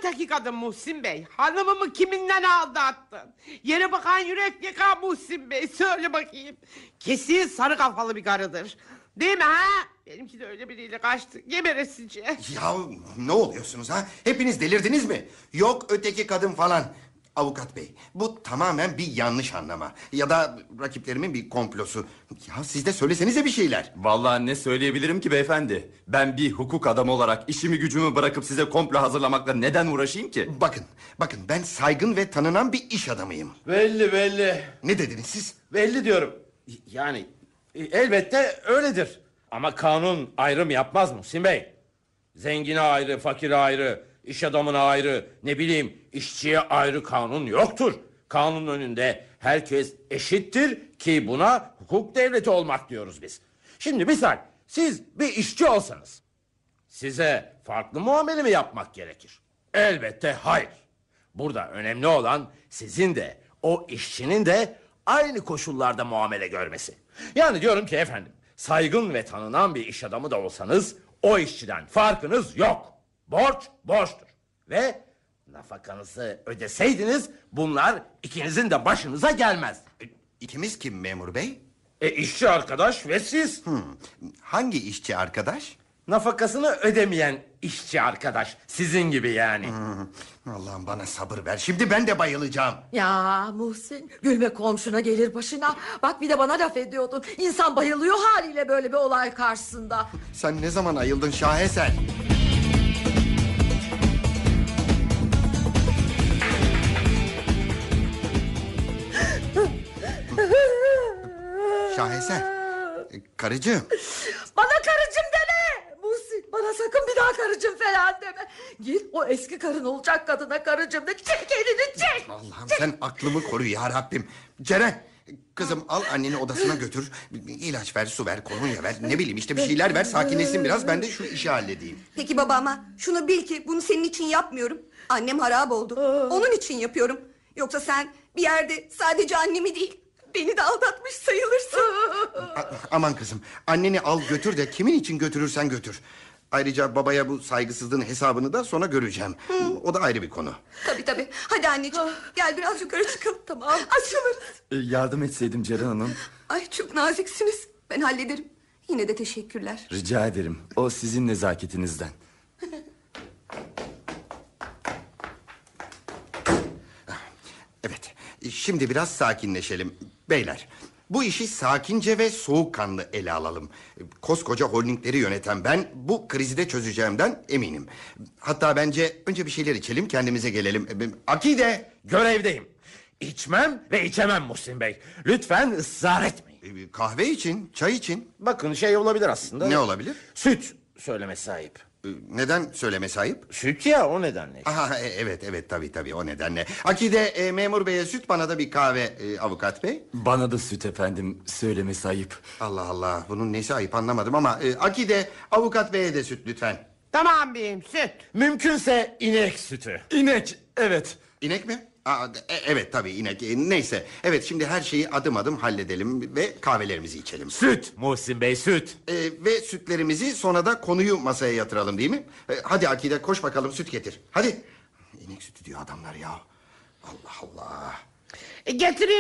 öteki kadın Muhsin Bey? Hanımımı kiminden aldattın? Yere bakan yürek yakan Muhsin Bey, söyle bakayım. Kesin sarı kafalı bir karıdır. Değil mi ha? Benimki de öyle biriyle kaçtı. Geberesice. Ya ne oluyorsunuz ha? Hepiniz delirdiniz mi? Yok öteki kadın falan. Avukat bey, bu tamamen bir yanlış anlama. Ya da rakiplerimin bir komplosu. Ya siz de söylesenize bir şeyler. Vallahi ne söyleyebilirim ki beyefendi? Ben bir hukuk adamı olarak işimi gücümü bırakıp size komplo hazırlamakla neden uğraşayım ki? Bakın ben saygın ve tanınan bir iş adamıyım. Belli. Ne dediniz siz? Belli diyorum. Yani elbette öyledir. Ama kanun ayrım yapmaz Muhsin Bey. Zengine ayrı, fakire ayrı, iş adamına ayrı, ne bileyim işçiye ayrı kanun yoktur. Kanun önünde herkes eşittir ki buna hukuk devleti olmak diyoruz biz. Şimdi misal siz bir işçi olsanız size farklı muamele mi yapmak gerekir? Elbette hayır. Burada önemli olan sizin de o işçinin de aynı koşullarda muamele görmesi. Yani diyorum ki efendim, saygın ve tanınan bir iş adamı da olsanız o işçiden farkınız yok. Borç borçtur. Ve nafakanızı ödeseydiniz bunlar ikinizin de başınıza gelmez. İkimiz kim memur bey? İşçi arkadaş ve siz. Hangi işçi arkadaş? Nafakasını ödemeyen işçi arkadaş. Sizin gibi yani. Allah'ım bana sabır ver. Şimdi ben de bayılacağım. Ya Muhsin, gülme komşuna gelir başına. Bak bir de bana laf ediyordun. İnsan bayılıyor haliyle böyle bir olay karşısında. Sen ne zaman ayıldın şaheser? Şaheser. Karıcığım. Bana karıcığım deme. Muhsin, bana sakın bir daha karıcığım falan deme. Git o eski karın olacak kadına karıcığım de, çek elini çek. Allah'ım sen aklımı koru ya Rabbim. Ceren, kızım al anneni odasına götür. İlaç ver, su ver, kolonya ver. Ne bileyim işte bir şeyler ver, sakinleşsin biraz. Ben de şu işi halledeyim. Peki baba ama şunu bil ki bunu senin için yapmıyorum. Annem harap oldu. Onun için yapıyorum. Yoksa sen bir yerde sadece annemi değil beni de aldatmış sayılırsın. Aman kızım, anneni al götür de kimin için götürürsen götür. Ayrıca babaya bu saygısızlığın hesabını da sonra göreceğim. O da ayrı bir konu. Tabii. Hadi anneciğim gel biraz yukarı çıkalım. Tamam. Açılırız. Yardım etseydim Ceren Hanım. Ay çok naziksiniz. Ben hallederim. Yine de teşekkürler. Rica ederim. O sizin nezaketinizden. Evet, şimdi biraz sakinleşelim. Beyler, bu işi sakince ve soğukkanlı ele alalım. Koskoca holdingleri yöneten ben bu krizi de çözeceğimden eminim. Hatta bence önce bir şeyler içelim, kendimize gelelim. Akide! Görevdeyim. İçmem ve içemem Muhsin Bey. Lütfen ısrar etmeyin. Kahve için, çay için. Bakın şey olabilir aslında. Ne olabilir? Süt söyleme sahip. Neden söyleme sahip? Süt ya o nedenle. Aha, evet tabii o nedenle. Akide memur beye süt, bana da bir kahve avukat bey. Bana da süt efendim, söylemesi ayıp. Allah Allah, bunun nesi ayıp anlamadım ama Akide avukat beye de süt lütfen. Tamam beyim, süt. Mümkünse inek sütü. İnek, evet. İnek mi? Evet tabii inek. Neyse. Evet şimdi her şeyi adım adım halledelim ve kahvelerimizi içelim. Süt Muhsin Bey süt. Ve sütlerimizi sonra da konuyu masaya yatıralım değil mi? Hadi Akide koş bakalım süt getir. Hadi. İnek sütü diyor adamlar ya. Allah Allah. Getireyim